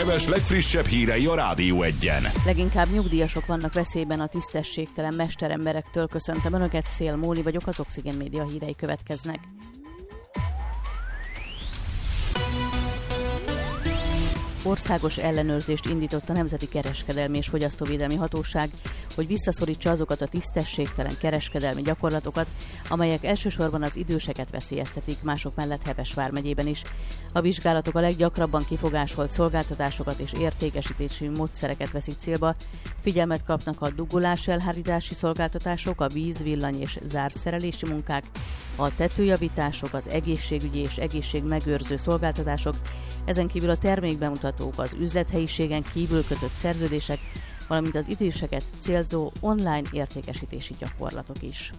Heves legfrissebb hírei a Rádió Egyen. Leginkább nyugdíjasok vannak veszélyben a tisztességtelen mesteremberektől. Köszöntöm Önöket, Szél Móni vagyok, az Oxigén Média hírei következnek. Országos ellenőrzést indított a Nemzeti Kereskedelmi és Fogyasztóvédelmi Hatóság, hogy visszaszorítsa azokat a tisztességtelen kereskedelmi gyakorlatokat, amelyek elsősorban az időseket veszélyeztetik, mások mellett Heves vármegyében is. A vizsgálatok a leggyakrabban kifogásolt szolgáltatásokat és értékesítési módszereket veszik célba. Figyelmet kapnak a dugolás elhárítási szolgáltatások, a víz, villany és zárszerelési munkák, a tetőjavítások, az egészségügyi és egészségmegőrző szolgáltatások, ezen kívül a termékbemutatók, az üzlethelyiségen kívül kötött szerződések, valamint az időseket célzó online értékesítési gyakorlatok is.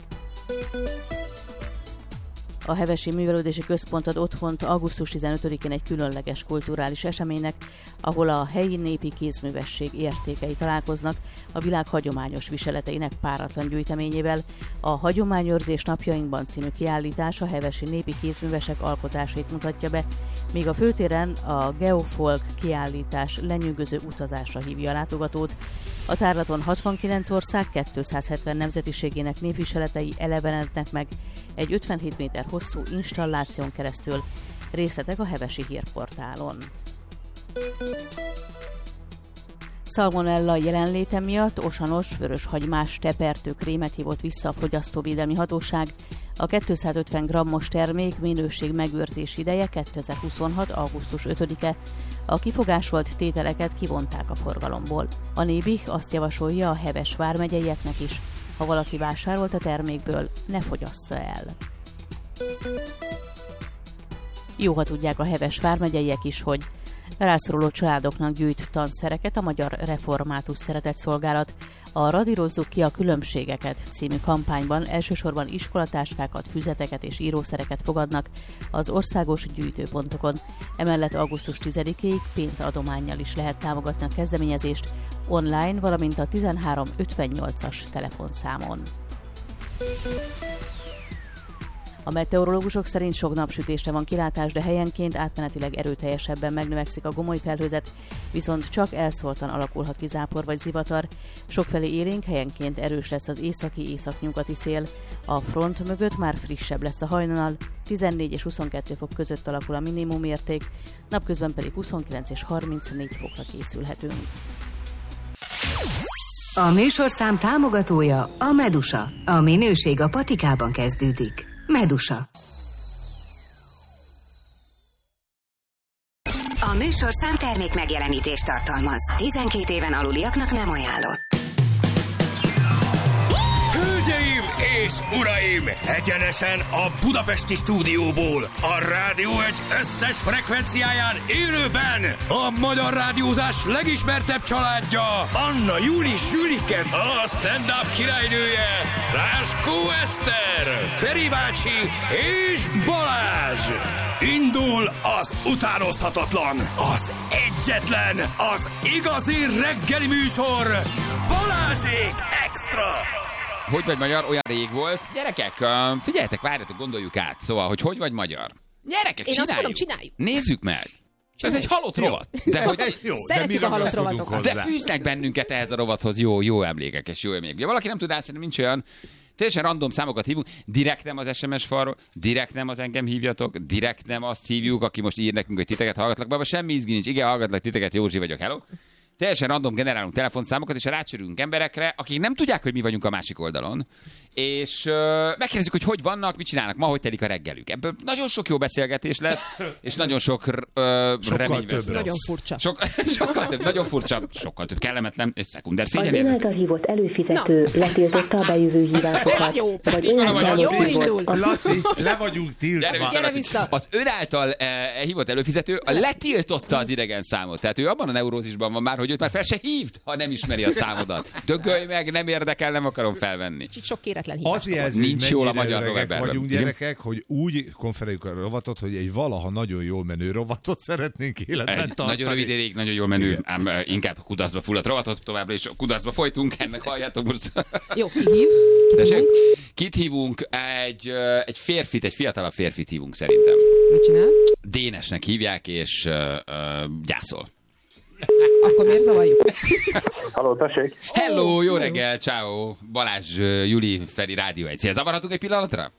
A Hevesi Művelődési Központ ad otthont augusztus 15-én egy különleges kulturális eseménynek, ahol a helyi népi kézművesség értékei találkoznak a világ hagyományos viseleteinek páratlan gyűjteményével. A Hagyományőrzés napjainkban című kiállítás a hevesi népi kézművesek alkotásait mutatja be, míg a főtéren a Geofolk kiállítás lenyűgöző utazásra hívja a látogatót. A tárlaton 69 ország 270 nemzetiségének népviseletei elevenednek meg egy 57 méter hosszú installáción keresztül. Részletek a Hevesi Hírportálon. Szalmonella jelenléte miatt osanos, vöröshagymás tepertő krémet hívott vissza a Fogyasztóvédelmi Hatóság. A 250 grammos termék minőség megőrzés ideje 2026. augusztus 5-e. A kifogásolt tételeket kivonták a forgalomból. A Nébih azt javasolja a Heves vármegyeieknek is, ha valaki vásárolt a termékből, ne fogyassza el. Jó, ha tudják a Heves vármegyeiek is, hogy rászoruló családoknak gyűjt tanszereket a Magyar Református Szeretetszolgálat. A Radírozzuk ki a különbségeket című kampányban elsősorban iskolatáskákat, füzeteket és írószereket fogadnak az országos gyűjtőpontokon. Emellett augusztus 10-ig pénzadománnyal is lehet támogatni a kezdeményezést online, valamint a 1358-as telefonszámon. A meteorológusok szerint sok napsütésre van kilátás, de helyenként átmenetileg erőteljesebben megnövekszik a gomoly felhőzet, viszont csak elszórtan alakulhat ki zápor vagy zivatar. Sokfelé élénk, helyenként erős lesz az északi-északnyugati szél. A front mögött már frissebb lesz a hajnal, 14 és 22 fok között alakul a minimumérték, napközben pedig 29 és 34 fokra készülhetünk. A műsorszám támogatója a Medusa. A minőség a patikában kezdődik. Medusa. A műsorszám termék megjelenítést tartalmaz. 12 éven aluliaknak nem ajánlott. Hölgyeim és uraim! Egyenesen a budapesti stúdióból, a Rádió Egy összes frekvenciáján élőben a magyar rádiózás legismertebb családja, Anna Júli Sülike, a stand-up királynője, Láskó Eszter, Feri bácsi és Balázs. Indul az utánozhatatlan, az egyetlen, az igazi reggeli műsor, Balázsék Extra! Hogy vagy magyar? Olyan rég volt. Gyerekek, figyeljetek, várjatok, gondoljuk át. Szóval, hogy vagy magyar? Gyerekek, én azt mondom, csináljuk. Nézzük meg. Ez egy halott rovat. De, hogy, jó, szeretjük a halott rovatokat. De fűznek bennünket ehhez a rovathoz jó emlékek és jó emlékek. Ugye valaki nem tud átszerni, nincs olyan, teljesen random számokat hívunk, direkt nem az SMS falról, direkt nem az engem hívjatok, direkt nem azt hívjuk, aki most ír nekünk, hogy titeket hallgatlak, bár semmi izgi nincs. Igen, hallgatlak titeket, Józsi vagyok, hello. Teljesen random generálunk telefonszámokat, és rácsörünk emberekre, akik nem tudják, hogy mi vagyunk a másik oldalon, és megkérdezzük, hogy vannak, mit csinálnak ma, hogy telik a reggelük. Ebből nagyon sok jó beszélgetés lett, és nagyon sok reményvesztés. Nagyon furcsa. Sokkal több, nagyon furcsa, sokkal több kellemetlen, és szekunder szégyenérzet. Az ön által hívott előfizető letiltotta a bejövő hívásokat. Vagy jó indul. Laci, le vagyunk tiltva. Gyere vissza. Az ön által hívott előfizető letiltotta az idegen számot. Tehát ő abban a neurózisban van már, hogy őt már fel se hívt, ha nem ismeri a számodat. Dögölj meg, nem érdekel, nem akarom felvenni. Sok kéretlen hívás. Az jelzi, nincs jól a magyar novemberben. Vagyunk gyerekek, hogy úgy konferáljuk a rovatot, hogy egy valaha nagyon jól menő rovatot szeretnénk életben tartani. Nagyon rövid ideig, nagyon jól menő, ám inkább kudarcba fulladt rovatot, továbbra is kudarcba folytunk, ennek halljátok most. Jó, ki hív? Kit hívunk? Egy férfit, egy fiatalabb férfit hívunk szerintem. Mit csinál? Dénesnek hívják, és gyászol. Akkor miért zavarjuk? Halló, tessék! Hello, jó reggel, ciao. Balázs, Juli, Feri, Rádió 1. Szia, zavarhatunk egy pillanatra?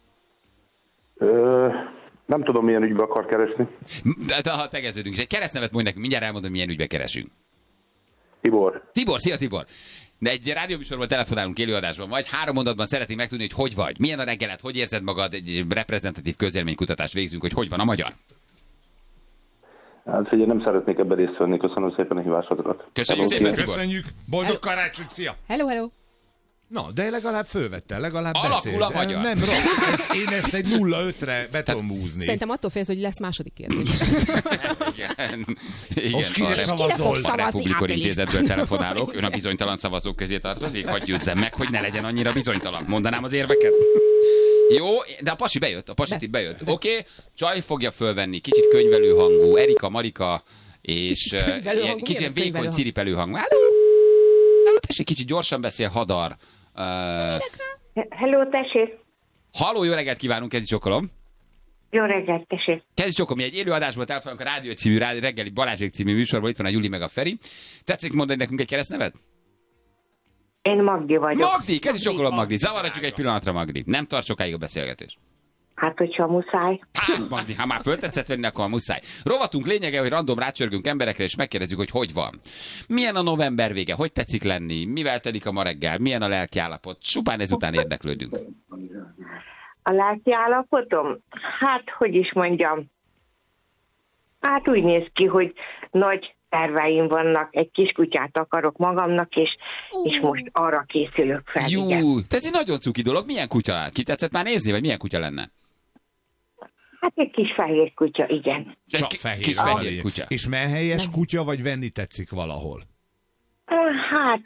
Nem tudom, milyen ügybe akar keresni. De ha tegeződünk is. Egy keresztnevet mondj nekünk, mindjárt elmondom, milyen ügybe keresünk. Tibor. Tibor, szia Tibor! De egy rádióműsorban telefonálunk élőadásban, vagy 3 mondatban szeretnénk megtudni, hogy vagy. Milyen a reggeled, hogy érzed magad, egy reprezentatív közélménykutatást végzünk, hogy van a magyar. Hát figyelj, nem szeretnék ebben részt venni. Köszönöm szépen a hívásodat. Köszönjük szépen, Tibor! Köszönjük! Boldog karácsonyt, szia! Hello. Na, de legalább fölvettel, legalább Alakul beszélt. a magyar. Nem rossz. Én ezt egy 0-5-re be tudom húzni. Szerintem attól félsz, hogy lesz második kérdés. Most kire szavazol? A Republikon Intézetből telefonálok, ön a bizonytalan szavazók közé tartozik, hadd győzzem meg, hogy ne legyen annyira bizonytalan. Mondanám az érveket? Jó, de a pasi bejött, a pasi itt bejött. Oké, Csaj fogja fölvenni, kicsit könyvelő hangú, Erika, Marika, és kicsit ilyen vékony ciripelő hangú. Tessék, kicsit gyorsan beszél, Hadar. Hello, tessék. Halló, jó reggelt kívánunk, Kezi Csokolom. Jó reggelt, tessék. Kezi Csokolom, mi egy élőadásból telefonálunk a Rádió című reggeli Balázsék című műsorból, itt van a Juli meg a Feri. Tetszik mondani nekünk egy keresztnevet? Én Magdi vagyok. Magdi, Kezi Csokolom Magdi. Zavaratjuk egy pillanatra, Magdi. Nem tart sokáig a beszélgetés. Hát, hogyha muszáj. Hát, Magdi, ha már föltetszett venni, akkor muszáj. Rovatunk lényege, hogy random rácsörgünk emberekre, és megkérdezzük, hogy van. Milyen a november vége? Hogy tetszik lenni? Mivel telik a ma reggel? Milyen a lelki állapot? Csupán ezután érdeklődünk. A lelki állapotom? Hát, hogy is mondjam. Hát úgy néz ki, hogy nagy terveim vannak, egy kiskutyát akarok magamnak, és most arra készülök fel. Jú, igen. ez egy nagyon cuki dolog. Milyen kutya? Ki tetszett már nézni, vagy milyen kutya lenne? Hát egy kis fehér kutya, igen. Csak Kis fehér. fehér kutya. És menhelyes kutya, vagy venni tetszik valahol? Hát,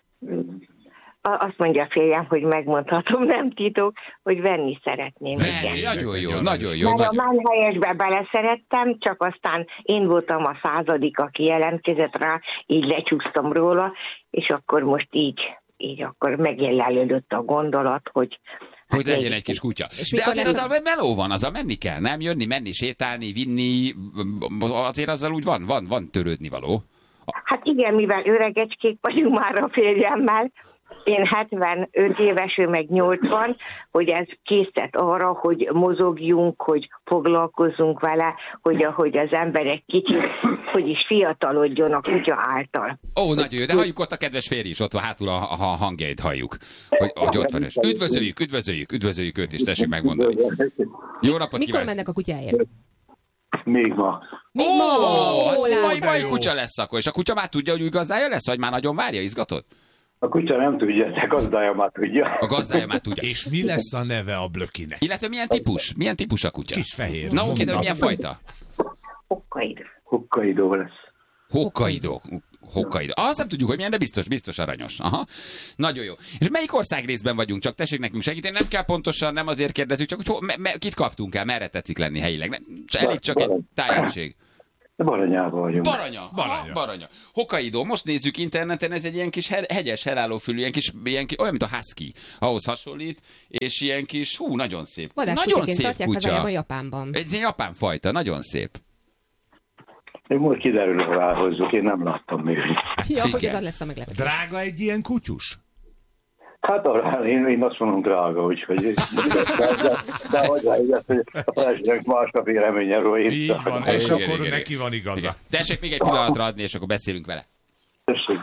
azt mondja a férjem, hogy megmondhatom, nem titok, hogy venni szeretném. Venni, igen. nagyon jó, nagyon jó. Mert a menhelyesbe beleszerettem, csak aztán én voltam a 100., aki jelentkezett rá, így lecsúsztam róla, és akkor most így akkor megjelölődött a gondolat, hogy legyen egy kis kutya. De azért azzal meló van, azzal menni kell, nem? Jönni, menni, sétálni, vinni, azért azzal úgy van törődni való. Hát igen, mivel öregecskék vagyunk már a férjemmel, én 75 éves, ő meg 80, hogy ez készített arra, hogy mozogjunk, hogy foglalkozzunk vele, hogy az emberek kicsit, hogy is fiatalodjon a kutya által. Ó, nagyon jó, de halljuk ott a kedves férj is, ott van hátul a hangjait halljuk, hogy ott van is. Üdvözöljük őt is, tessék megmondani. Jó napot Mikor kívánok! mennek a kutyáért? Még ma. Mai kutya lesz akkor, és a kutya már tudja, hogy új gazdája lesz, vagy már nagyon várja, izgatott? A kutya nem tudja, de gazdája már tudja. A gazdája már tudja. És mi lesz a neve a blökinek? Illetve milyen típus? Milyen típus a kutya? Kis fehér. Na oké, de hogy milyen fajta? Hokkaido lesz. Hokkaido. Azt nem tudjuk, hogy milyen, de biztos aranyos. Aha. Nagyon jó. És melyik ország részben vagyunk? Csak tessék nekünk segíteni. Nem kell pontosan, nem azért kérdezzük, csak hogy kit kaptunk el, merre tetszik lenni helyileg. Elég csak egy tájegység. Baranyában vagyunk. Baranya. Hokkaido. Most nézzük interneten, ez egy ilyen kis hegyes, helállófülű, ilyen kis, olyan, mint a husky. Ahhoz hasonlít, és ilyen kis, nagyon szép. Nagyon szép tartják kutya. hazájában Japánban. Ez egy japán fajta, nagyon szép. Én most kiderül, hogy ráhozzuk, én nem láttam még. Ja, hogy ez lesz a meglepetés. Drága egy ilyen kutyus? Hát én azt mondom drága, úgyhogy... De hogy a feleségek másnap véleménye róla. Így van, és akkor neki van igaza. Tessék még egy pillanatra adni, és akkor beszélünk vele. Tessék.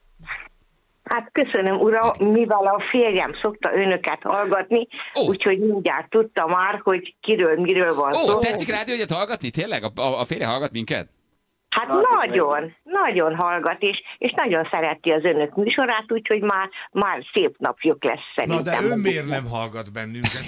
Hát köszönöm, uram, mivel a férjem szokta önöket hallgatni, úgyhogy mindjárt tudta már, hogy miről van szó. Tetszik rádió egyet hallgatni? Tényleg? A férje hallgat minket? Hát nagyon hallgat, és nagyon szereti az önök műsorát, úgyhogy már szép napjuk lesz szerintem. Na de ön miért nem hallgat bennünket?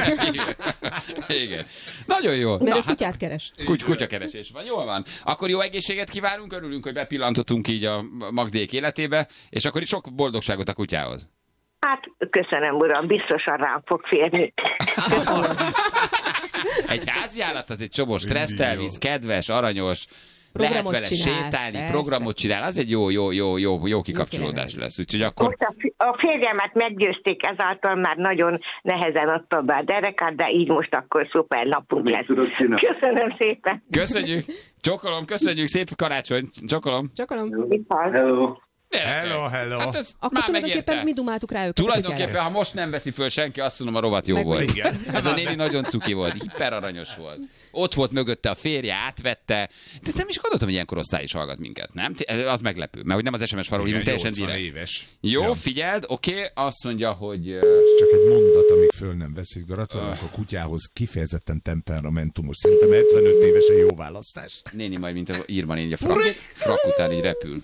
Igen. Nagyon jó. Mert kutyát keres. Kutyakeresés van, jól van. Akkor jó egészséget kívánunk, örülünk, hogy bepillantottunk így a Magdék életébe, és akkor is sok boldogságot a kutyához. Hát köszönöm, uram, biztosan rám fog férni. Egy háziállat az egy csomó stresszt elvisz, kedves, aranyos. lehet vele sétálni, programot csinál, az egy jó kikapcsolódás lesz. Úgyhogy akkor... Most a férjemet meggyőzték, ezáltal már nagyon nehezen adta be a derekát, de így most akkor szuper napunk lesz. Köszönöm szépen. Köszönjük. Csokolom, köszönjük. Szép karácsony. Csokolom. Hello. Hello. Hát akkor tulajdonképpen mi dumáltuk rá őket. Tulajdonképpen, ha most nem veszi föl senki, azt mondom, a rovat jó volt. Igen. Ez a néni nagyon cuki volt, hiperaranyos volt. Ott volt mögötte a férje, átvette. De nem is gondoltam, hogy ilyen korosztály is hallgat minket, nem? Az meglepő, mert hogy nem az SMS falról hívunk, teljesen direkt. Éves. Jó, ja. Figyeld, oké, azt mondja, hogy... Csak egy mondat, amíg föl nem veszik. Gratulálok a kutyához, kifejezetten temperamentumos. Szerintem 75 évesen jó választás. Néni majd, mint a Irma néni, a frak után így repül.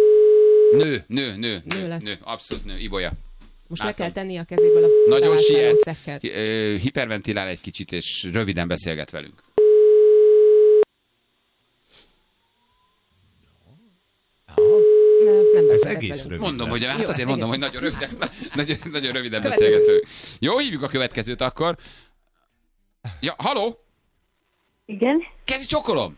Nő lesz. Abszolút nő, Ibolya. Most le kell tenni a kezéből a nagyon siet, cekkert. hiperventilál egy kicsit, és röviden beszélget velünk. Nem Ez beszélget egész velünk. rövid. Mondom, hogy lesz. hát azért igen. mondom, hogy nagyon röviden beszélget velünk. Jó, hívjuk a következőt akkor. Ja, haló? Igen? Kezi csokolom!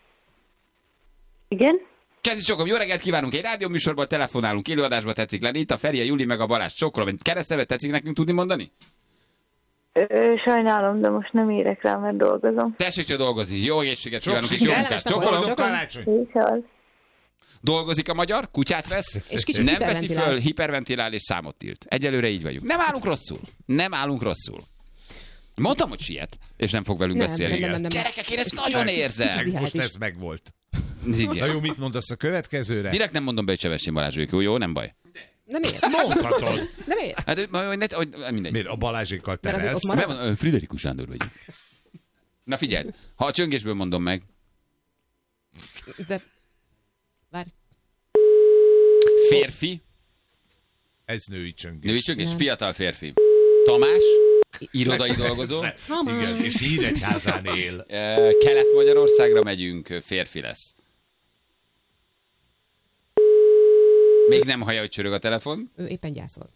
Igen? Kezi csokolom, jó reggelt kívánunk! Egy rádióműsorból telefonálunk, élőadásba tetszik lenni. Itt a Feri, a Juli meg a Balázs. Csokolom, keresztnevet tetszik nekünk tudni mondani? Sajnálom, de most nem érek rá, mert dolgozom. Tessék csak dolgozni. Jó egészséget kívánunk, és sikert. jó munkát. Csokolom! Boldog karácsony! Dolgozik a magyar, kutyát vesz, És kicsit nem veszi hiperventilál. föl, hiperventilál és számot tilt. Egyelőre így vagyunk. Nem állunk rosszul. Mondtam, hogy siet, és nem fog velünk beszélni. Nem. Gyerekek, én ezt nagyon érzem. Most ez megvolt. Igen. Na jó, mit mondasz a következőre? Direkt nem mondom be, hogy Sevestjén Balázsék. Jó, nem baj. Nem ér. Mondhatod. Nem ér. Hát, mindegy. Miért a Balázsékkal Mert azért terelsz? ott marad- Nem mondom, Friderikus Sándor vagyok. Na figyelj, ha a csöngésből mondom meg. De... Várj. Férfi, Ez női csöngés. női csöngés, Nem. fiatal férfi. Tamás, irodai dolgozó. Igen, és Nyíregyházán él. Kelet-Magyarországra megyünk, férfi lesz. Még nem hallja, hogy csörög a telefon. Ő éppen gyászol.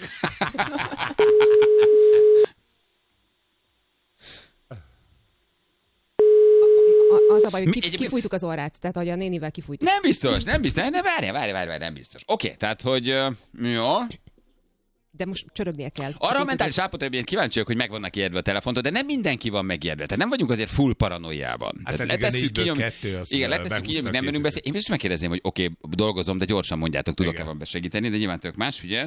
Az a baj, hogy kifújtuk az orrát, tehát hogy a nénivel kifújtuk. Nem biztos, ne, várj, nem biztos. Oké, tehát, hogy jó. De most csörögnie kell. Arra a mentális állapotra, én kíváncsi vagyok, hogy meg vannak ijedve a telefontól, de nem mindenki van megijedve. Tehát nem vagyunk azért full paranoiában. Hát Tehát eddig a négyből kettő, azt igen, letesszük ki, behúztak nem menünk beszélni. Én biztos megkérdezném, hogy oké, dolgozom, de gyorsan mondjátok, tudok-e Igen. van besegíteni, de nyilván tök más, figyelj.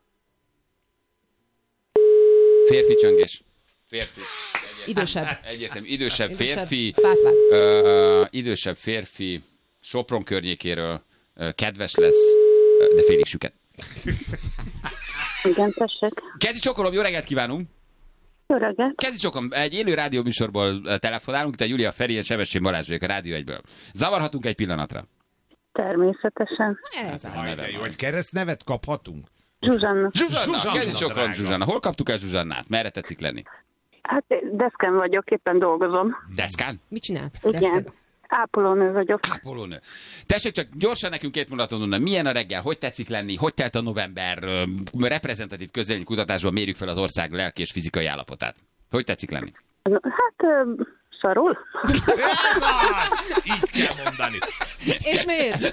Férfi csöngés. Férfi. Idősebb. Egyértelmű. Idősebb férfi. Fát vág. Idősebb férfi. Sopron környékéről. Kedves lesz, de félig süket. Igen, tessék. Kezi csokolom, jó reggelt kívánunk! Jó reggelt. Kezi csokolom, egy élő rádióműsorból telefonálunk, te Júlia Feri, és Sevestjén Balázs vagyok a Rádió 1-ből. Zavarhatunk egy pillanatra? Természetesen. Ez az. Aj, de jó, hogy keresztnevet kaphatunk? Zsuzsanna. Zsuzsanna, Kezi csokolom, drága. Zsuzsanna. Hol kaptuk el Zsuzsannát? Merre tetszik lenni? Hát deszken vagyok, éppen dolgozom. Deszkán? Mit csinál? Igen. Ápolónő vagyok. Ápolónő. Tessék csak gyorsan nekünk 2 mondaton mondani, milyen a reggel, hogy tetszik lenni, hogy telt a november, reprezentatív közvéleménykutatásban mérjük fel az ország lelki és fizikai állapotát. Hogy tetszik lenni? Hát, szarul. Ez az! Így kell mondani. És miért?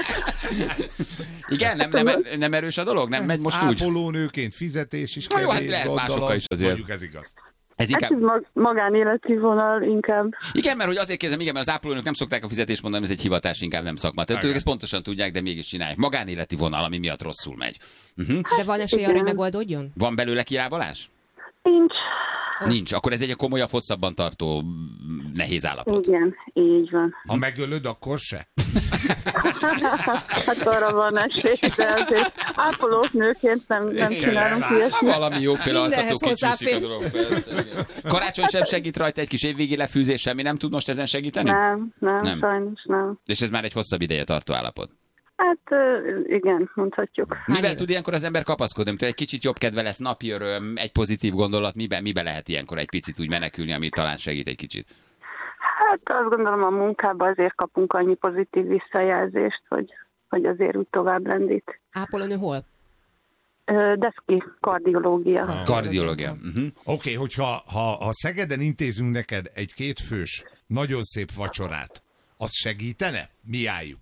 Igen, nem erős a dolog? Nem megy most úgy? Ápolónőként fizetés is Na jó, hát kevés, lehet gondolom. másokkal is azért. Mondjuk ez igaz. Ez Hát inkább... ez magánéleti vonal inkább. Igen, mert hogy azért kérdezem, igen, mert az ápolónők nem szokták a fizetést mondani, ez egy hivatás, inkább nem szakma. Tehát ők Igen. ezt pontosan tudják, de mégis csinálják. Magánéleti vonal, ami miatt rosszul megy. De van esély arra, hogy megoldódjon? Van belőle kilábalás? Nincs. Nincs. Akkor ez egy komolyabb, hosszabban tartó, nehéz állapot. Igen, így van. Ha megölöd, akkor se? Hát arra van esély, de azért ápolók nőként nem csinálunk ilyesmit. Valami jóféle Mindenhez altató kicsúszik a hozzáférsz. dolog. Persze, igen. Karácsony sem segít rajta, egy kis évvégi lefűzés, semmi nem tud most ezen segíteni? Nem, sajnos nem. És ez már egy hosszabb ideje tartó állapot. Hát igen, mondhatjuk. Miben tud ilyenkor az ember kapaszkodni? Mint egy kicsit jobb kedve lesz, napi öröm, egy pozitív gondolat, miben lehet ilyenkor egy picit úgy menekülni, ami talán segít egy kicsit? Hát azt gondolom, a munkában azért kapunk annyi pozitív visszajelzést, hogy azért úgy tovább lendít. Ápolónő hol? Deszki, kardiológia. Kardiológia. Oké, hogyha ha Szegeden intézünk neked egy 2 fős, nagyon szép vacsorát, az segítene? Mi álljuk?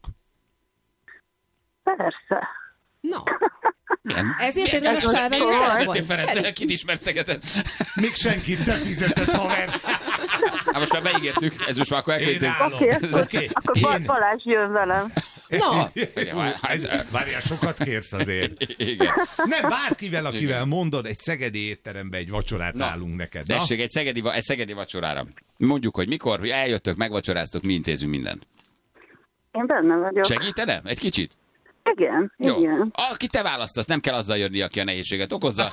Persze. Na. Ezért érdemes felvenni a Ferenc, kit ismert Szegeden? Még senkit te fizetett, haver. Hát most már beígértük, ez most már akkor elküldtünk. Oké. Akkor Balázs jön velem. Na! Várjál, sokat kérsz azért. Igen. Nem, bárkivel, akivel mondod, egy szegedi étterembe egy vacsorát állunk neked. Tessék, egy szegedi vacsorára. Mondjuk, hogy mikor eljöttök, megvacsoráztok, mi intézünk mindent. Én benne vagyok. Segítene? Egy kicsit? Igen, jó. Igen. Aki te választasz, nem kell azzal jönni, aki a nehézséget okozza.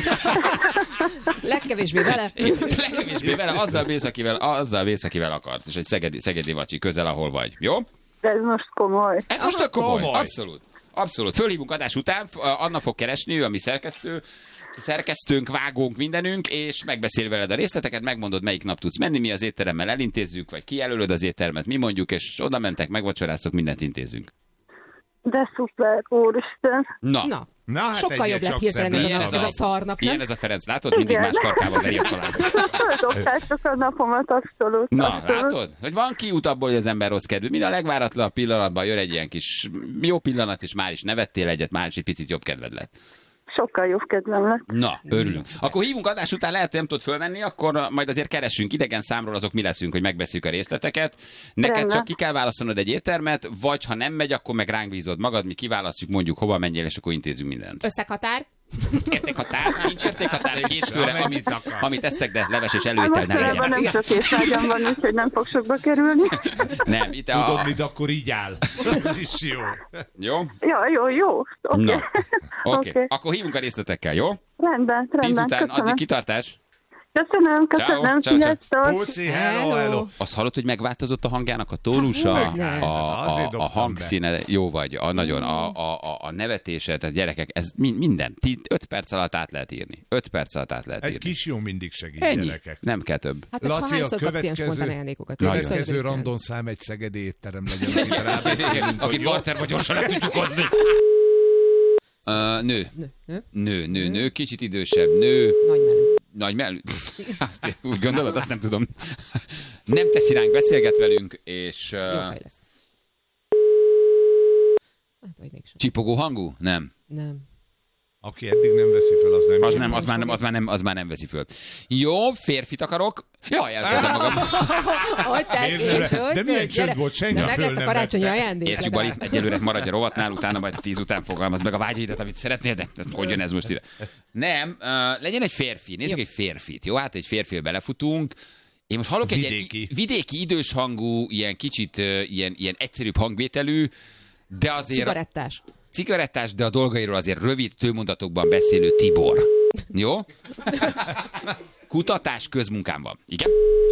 Legkevésbé vele. Legkevésbé vele, azzal vész, akivel akarsz. És egy szegedi vacsi közel, ahol vagy. Jó? De ez most komoly. Ez most komoly. Abszolút. Fölhívunk adás után, Anna fog keresni, ő a mi szerkesztőnk, vágónk, mindenünk, és megbeszél veled a részleteket, megmondod, melyik nap tudsz menni, mi az étteremmel elintézzük, vagy kijelölöd az éttermet, mi mondjuk, és oda mentek, megvacsoráztok, mindent intézünk. De szuper, úristen. Na, hát sokkal jobb lett hirtelen ez a szarnap, nem? Ilyen ez a Ferenc, látod? Mindig más farkával veri a család. Földobtátok a napomat, abszolút. Na, látod? Hogy van kiút abból, hogy az ember rossz kedvű. Mind a legváratlanabb pillanatban jön egy ilyen kis jó pillanat, és már is nevettél egyet, már is egy picit jobb kedved lett. Sokkal jobb kedvem lett. Na, örülünk. Akkor hívunk adás után, lehet, hogy nem tudod fölvenni, akkor majd azért keressünk idegen számról, azok mi leszünk, hogy megbeszéljük a részleteket. Neked Rendben. csak ki kell választanod egy éttermet, vagy ha nem megy, akkor meg ránk bízod magad, mi kiválasztjuk, mondjuk hova menjél, és akkor intézünk mindent. Összeghatár? Értékhatár? Nincs értékhatár, két főre, amit esztek, de leves és előétel ne legyen. Nem sok étvágyam van, úgyhogy nem fog sokba kerülni. Nem, itt Tudod, mit akkor így áll. Ez is jó. Jó? Jó. Oké. Akkor hívunk a részletekkel, jó? Rendben. 10 után, Köszönöm. addig kitartás. Köszönöm. Ciao. Sziasztok. Puszi, hello. Azt hallod, hogy megváltozott a hangjának a tónusa, a hangszíne, jó vagy, nagyon, a nevetése, tehát gyerekek, ez minden, 5 perc alatt át lehet írni. 5 perc alatt át lehet írni. Egy kis jó mindig segít, ennyi, gyerekek. Nem kell több. Hát Laci, a következő randonszám egy szegedi étterem legyen, akit rábeszélünk. Akit barterba gyorsan le tudjuk hozni. Nő, kicsit idősebb, nő. Nagy mellű. Azt úgy gondolod, azt nem tudom. Nem teszi ránk, beszélget velünk, és... Jó fej lesz. Hát, vagy mégsem. Csipogó hangú? Nem. Aki eddig nem veszi fel, az nem. Az már nem veszi föl. Jó, férfit akarok. Jaj, elszóltam magam. De milyen csönd volt, senki meg lesz a karácsonyi ajándék. Értjük, Bali, egyelőre maradj a rovatnál, utána majd 10 után fogalmaz meg a vágyaidat, amit szeretnél, de hogy jön ez most ide? Nem, legyen egy férfi, nézzük egy férfit, jó? Hát egy férfivel belefutunk. Én most hallok egy vidéki idős hangú, ilyen kicsit ilyen egyszerűbb hangvételű, de azért... Cigarettás, de a dolgairól azért rövid tőmondatokban beszélő Tibor. Jó? Kutatás közmunkám van. Igen?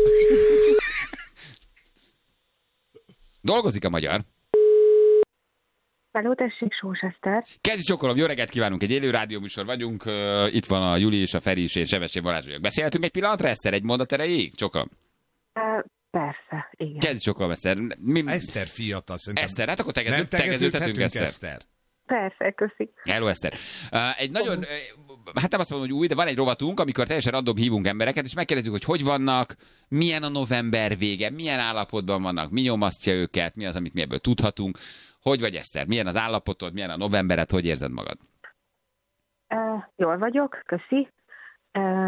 Dolgozik a magyar. Hello, tessék, Sós Eszter. Kezdj csokolom, jó reggelt kívánunk, egy élő rádióműsor vagyunk, itt van a Juli és a Feri és én Sebesség Balázs vagyok. Beszélhetünk egy pillanatra, Eszter, egy mondat erejéig? Csokolom. Persze, igen. Kezdj csokolom, Eszter. Eszter fiatal, szerintem. Eszter, hát akkor tegeződhetünk, Eszter. Persze, köszi. Hello, Eszter. Egy nagyon, hát nem azt mondom, hogy új, de van egy rovatunk, amikor teljesen random hívunk embereket, és megkérdezzük, hogy vannak, milyen a november vége, milyen állapotban vannak, mi nyomasztja őket, mi az, amit mi ebből tudhatunk. Hogy vagy, Eszter? Milyen az állapotod, milyen a novembered, hogy érzed magad? Jól vagyok, köszi.